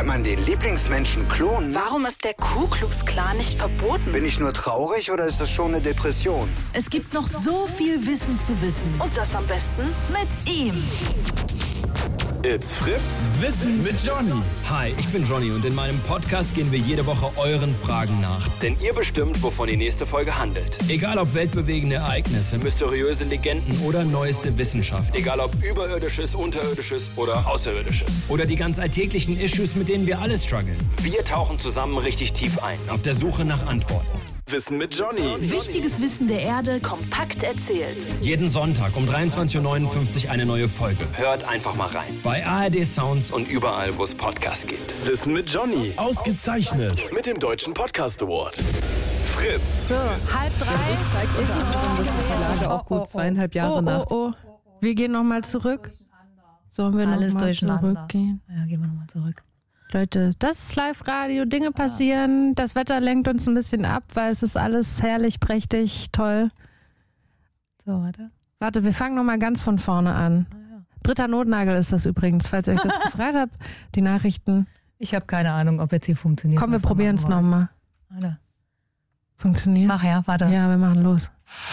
Kann man den Lieblingsmenschen klonen? Warum ist der Ku Klux Klan nicht verboten? Bin ich nur traurig oder ist das schon eine Depression? Es gibt noch so viel Wissen zu wissen. Und das am besten Mit ihm. It's Fritz Wissen mit Johnny. Hi, ich bin Johnny und in meinem Podcast gehen wir jede Woche euren Fragen nach. Denn ihr bestimmt, wovon die nächste Folge handelt. Egal ob weltbewegende Ereignisse, mysteriöse Legenden oder neueste Wissenschaft. Egal ob Überirdisches, Unterirdisches oder Außerirdisches. Oder die ganz alltäglichen Issues, mit denen wir alle strugglen. Wir tauchen zusammen richtig tief ein. Auf der Suche nach Antworten. Wissen mit Johnny. Wichtiges Wissen der Erde kompakt erzählt. Jeden Sonntag um 23.59 Uhr eine neue Folge. Hört einfach mal rein. Bei ARD Sounds Und überall, wo es Podcasts gibt. Wissen mit Johnny. Ausgezeichnet. Mit dem Deutschen Podcast Award. Fritz. So, 2:30 ist es. Dass die Lage auch gut 2,5 Jahre nach. Wir gehen nochmal zurück. Sollen wir Alles nochmal durcheinander. zurückgehen? Ja, gehen wir nochmal zurück. Leute, das ist Live-Radio, Dinge passieren, das Wetter lenkt uns ein bisschen ab, weil es ist alles herrlich, prächtig, toll. So, Warte, wir fangen nochmal ganz von vorne an. Britta Notnagel ist das übrigens, falls ihr euch das gefragt habt, die Nachrichten. Ich habe keine Ahnung, ob jetzt hier funktioniert. Komm, wir probieren es nochmal. Funktioniert? Mach ja, warte. Ja, wir machen los.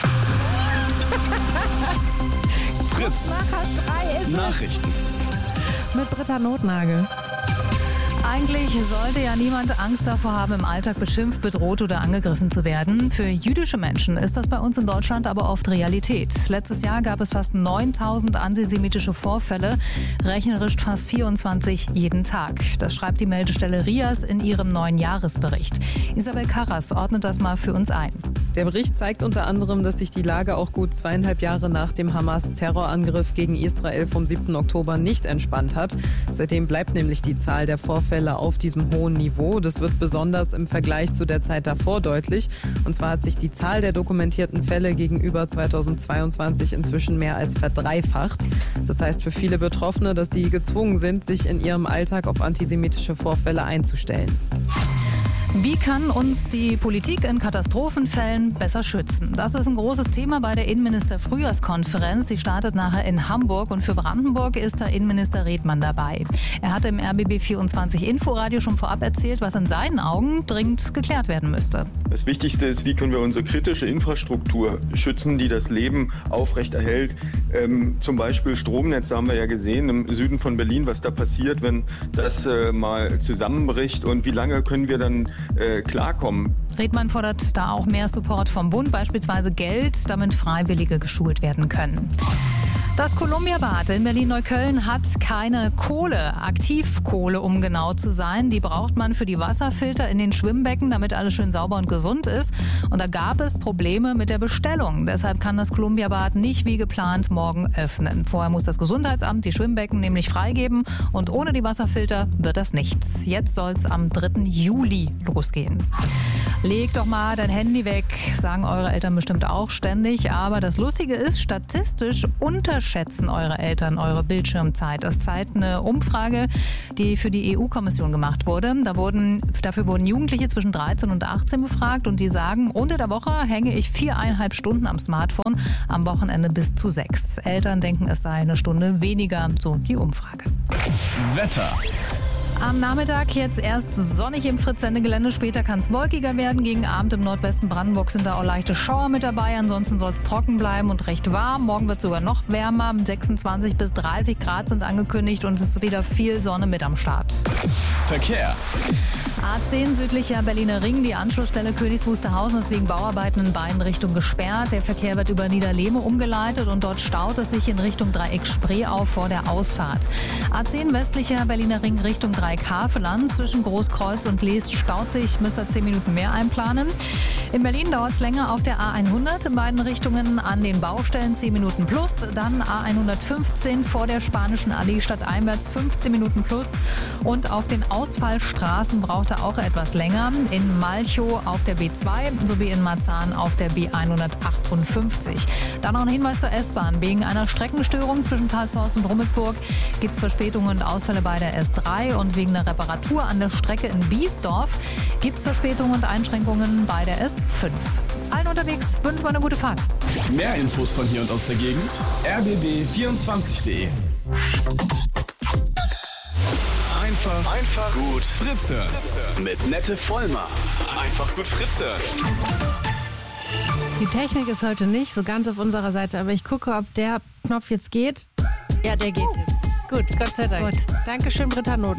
Fritz. Nachher 3 ist Nachrichten. mit Britta Notnagel. Eigentlich sollte ja niemand Angst davor haben, im Alltag beschimpft, bedroht oder angegriffen zu werden. Für jüdische Menschen ist das bei uns in Deutschland aber oft Realität. Letztes Jahr gab es fast 9.000 antisemitische Vorfälle, rechnerisch fast 24 jeden Tag. Das schreibt die Meldestelle RIAS in ihrem neuen Jahresbericht. Isabel Karras ordnet das mal für uns ein. Der Bericht zeigt unter anderem, dass sich die Lage auch gut 2,5 Jahre nach dem Hamas-Terrorangriff gegen Israel vom 7. Oktober nicht entspannt hat. Seitdem bleibt nämlich die Zahl der Vorfälle auf diesem hohen Niveau. Das wird besonders im Vergleich zu der Zeit davor deutlich. Und zwar hat sich die Zahl der dokumentierten Fälle gegenüber 2022 inzwischen mehr als verdreifacht. Das heißt für viele Betroffene, dass sie gezwungen sind, sich in ihrem Alltag auf antisemitische Vorfälle einzustellen. Wie kann uns die Politik in Katastrophenfällen besser schützen? Das ist ein großes Thema bei der Innenminister-Frühjahrskonferenz. Sie startet nachher in Hamburg und für Brandenburg ist da Innenminister Redmann dabei. Er hat im RBB24 Inforadio schon vorab erzählt, was in seinen Augen dringend geklärt werden müsste. Das Wichtigste ist, wie können wir unsere kritische Infrastruktur schützen, die das Leben aufrechterhält. Zum Beispiel Stromnetze haben wir ja gesehen im Süden von Berlin, was da passiert, wenn das mal zusammenbricht und wie lange können wir dann klarkommen. Redmann fordert da auch mehr Support vom Bund, beispielsweise Geld, damit Freiwillige geschult werden können. Das Columbia-Bad in Berlin-Neukölln hat keine Kohle, Aktivkohle, um genau zu sein. Die braucht man für die Wasserfilter in den Schwimmbecken, damit alles schön sauber und gesund ist. Und da gab es Probleme mit der Bestellung. Deshalb kann das Columbia-Bad nicht wie geplant morgen öffnen. Vorher muss das Gesundheitsamt die Schwimmbecken nämlich freigeben. Und ohne die Wasserfilter wird das nichts. Jetzt soll es am 3. Juli losgehen. Leg doch mal dein Handy weg, sagen eure Eltern bestimmt auch ständig. Aber das Lustige ist, statistisch unterschätzen eure Eltern eure Bildschirmzeit. Das zeigt eine Umfrage, die für die EU-Kommission gemacht wurde. Dafür wurden Jugendliche zwischen 13 und 18 befragt und die sagen, unter der Woche hänge ich 4,5 Stunden am Smartphone, am Wochenende bis zu 6. Eltern denken, es sei eine Stunde weniger, so die Umfrage. Wetter. Am Nachmittag jetzt erst sonnig im Fritz-Sendegelände, später kann es wolkiger werden. Gegen Abend im Nordwesten Brandenburg sind da auch leichte Schauer mit dabei. Ansonsten soll es trocken bleiben und recht warm. Morgen wird es sogar noch wärmer. 26 bis 30 Grad sind angekündigt und es ist wieder viel Sonne mit am Start. Verkehr. A10 südlicher Berliner Ring, die Anschlussstelle Königs Wusterhausen ist wegen Bauarbeiten in beiden Richtungen gesperrt. Der Verkehr wird über Niederlehme umgeleitet und dort staut es sich in Richtung Dreieck Spree auf vor der Ausfahrt. A10 westlicher Berliner Ring Richtung Dreieck Haveland zwischen Großkreuz und Leest staut sich, müsst ihr 10 Minuten mehr einplanen. In Berlin dauert es länger auf der A100 in beiden Richtungen an den Baustellen 10 Minuten plus. Dann A115 vor der Spanischen Allee stadteinwärts 15 Minuten plus. Und auf den Ausfallstraßen braucht er auch etwas länger. In Malchow auf der B2 sowie in Marzahn auf der B158. Dann noch ein Hinweis zur S-Bahn. Wegen einer Streckenstörung zwischen Karlshorst und Rummelsburg gibt es Verspätungen und Ausfälle bei der S3 und wegen einer Reparatur an der Strecke in Biesdorf gibt es Verspätungen und Einschränkungen bei der S5. Allen unterwegs wünschen wir eine gute Fahrt. Mehr Infos von hier und aus der Gegend rbb24.de. Einfach gut Fritze. Mit Nette Vollmer. Einfach gut Fritze. Die Technik ist heute nicht so ganz auf unserer Seite, aber ich gucke, ob der Knopf jetzt geht. Ja, der geht jetzt. Gut, Gott sei Dank. Gut. Dankeschön, Britta Noten.